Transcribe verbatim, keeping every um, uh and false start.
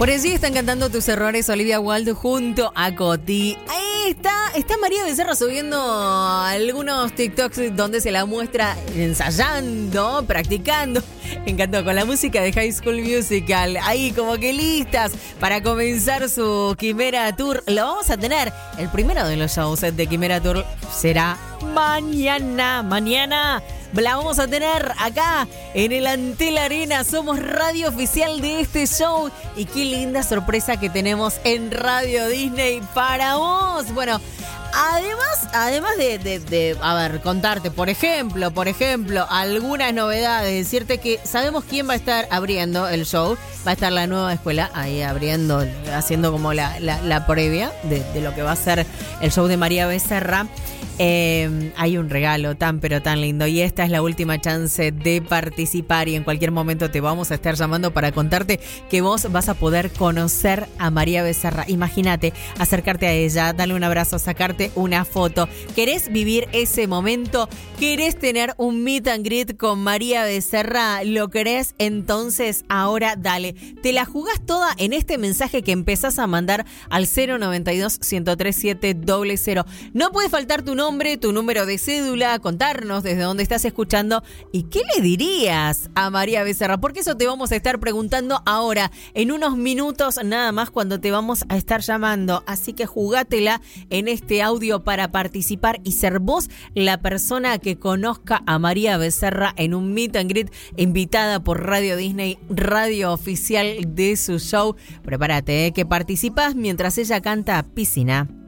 Por allí están cantando Tus Errores Olivia Wilde junto a Coti. Ahí está, está María Becerra subiendo algunos TikToks donde se la muestra ensayando, practicando. Me encantó, con la música de High School Musical. Ahí como que listas para comenzar su Quimera Tour. Lo vamos a tener. El primero de los shows de Quimera Tour será mañana. Mañana la vamos a tener acá en el Antel Arena. Somos radio oficial de este show. Y qué linda sorpresa que tenemos en Radio Disney para vos. Bueno, además, además de, de, de, a ver, contarte, por ejemplo, por ejemplo, algunas novedades, decirte que sabemos quién va a estar abriendo el show. Va a estar la nueva escuela ahí abriendo, haciendo como la, la, la previa de, de lo que va a ser el show de María Becerra. Eh, hay un regalo tan pero tan lindo y esta es la última chance de participar y en cualquier momento te vamos a estar llamando para contarte que vos vas a poder conocer a María Becerra. Imagínate, acercarte a ella, darle un abrazo, sacarte una foto. ¿Querés vivir ese momento? ¿Querés tener un meet and greet con María Becerra? ¿Lo querés? Entonces ahora dale. Te la jugás toda en este mensaje que empezás a mandar al cero noventa y dos, ciento tres, siete cero cero. No puede faltar tu nombre, tu número de cédula, contarnos desde dónde estás escuchando y qué le dirías a María Becerra, porque eso te vamos a estar preguntando ahora, en unos minutos nada más cuando te vamos a estar llamando, así que jugátela en este audio para participar y ser vos la persona que conozca a María Becerra en un meet and greet invitada por Radio Disney, radio oficial de su show. Prepárate, ¿eh? Que participás mientras ella canta Piscina.